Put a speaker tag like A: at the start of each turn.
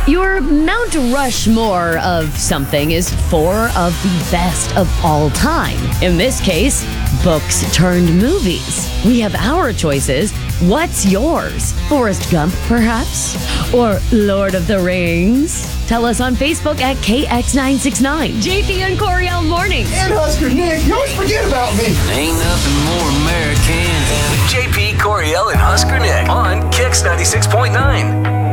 A: Your Mount Rushmore of something is 4 of the best of all time. In this case, books turned movies. We have our choices. What's yours? Forrest Gump, perhaps? Or Lord of the Rings? Tell us on Facebook at KX969. JP and Coriel Mornings.
B: And Husker Nick, you always forget about me.
C: Ain't nothing more American than JP, Coriel, and Husker Nick on KX 96.9.